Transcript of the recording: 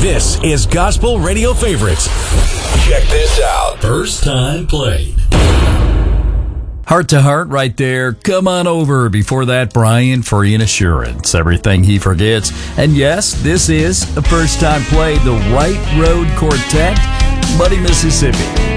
This is Gospel Radio Favorites. Check this out. First time played. Heart to Heart right there. Come on over. Before that, Brian Free and Assurance. Everything He Forgets. And yes, this is a first time play, the Right Road Quartet, Muddy, Mississippi.